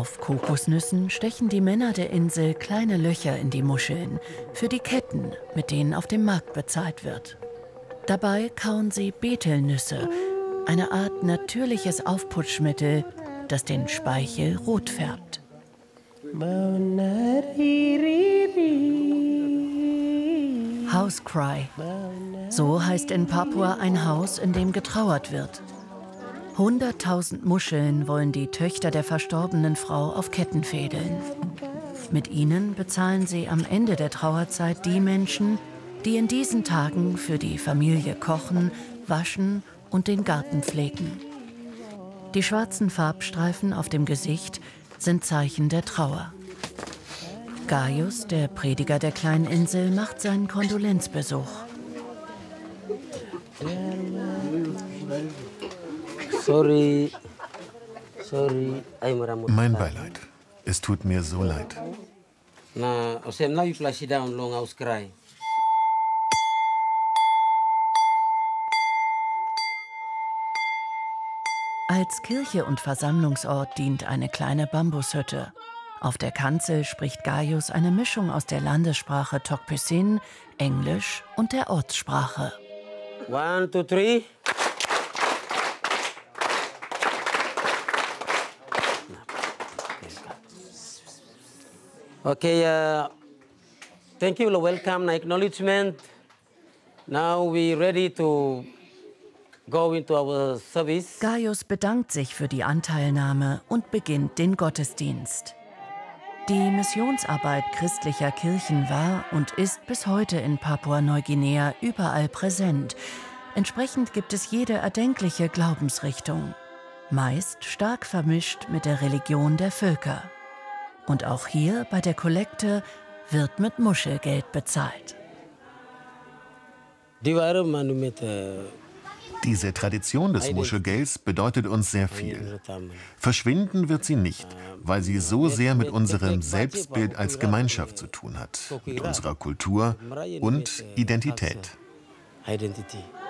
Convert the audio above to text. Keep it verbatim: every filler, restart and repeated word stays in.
Auf Kokosnüssen stechen die Männer der Insel kleine Löcher in die Muscheln für die Ketten, mit denen auf dem Markt bezahlt wird. Dabei kauen sie Betelnüsse, eine Art natürliches Aufputschmittel, das den Speichel rot färbt. House Cry. So heißt in Papua ein Haus, in dem getrauert wird. Hunderttausend Muscheln wollen die Töchter der verstorbenen Frau auf Ketten fädeln. Mit ihnen bezahlen sie am Ende der Trauerzeit die Menschen, die in diesen Tagen für die Familie kochen, waschen und den Garten pflegen. Die schwarzen Farbstreifen auf dem Gesicht sind Zeichen der Trauer. Gaius, der Prediger der kleinen Insel, macht seinen Kondolenzbesuch. Sorry. Sorry. Mein Beileid. Es tut mir so leid. Als Kirche und Versammlungsort dient eine kleine Bambushütte. Auf der Kanzel spricht Gaius eine Mischung aus der Landessprache Tok Pisin, Englisch und der Ortssprache. One, two, three. Okay, uh, thank you, welcome, acknowledgement. Now we ready to go into our service. Gaius bedankt sich für die Anteilnahme und beginnt den Gottesdienst. Die Missionsarbeit christlicher Kirchen war und ist bis heute in Papua-Neuguinea überall präsent. Entsprechend gibt es jede erdenkliche Glaubensrichtung, meist stark vermischt mit der Religion der Völker. Und auch hier bei der Kollekte wird mit Muschelgeld bezahlt. Diese Tradition des Muschelgelds bedeutet uns sehr viel. Verschwinden wird sie nicht, weil sie so sehr mit unserem Selbstbild als Gemeinschaft zu tun hat, mit unserer Kultur und Identität. Identity.